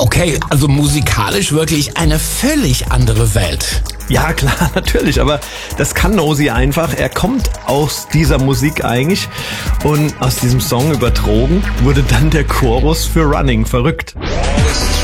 Okay, also musikalisch wirklich eine völlig andere Welt. Ja, klar, natürlich, aber das kann Nosy einfach. Er kommt aus dieser Musik eigentlich und aus diesem Song übertrogen wurde dann der Chorus für Running verrückt.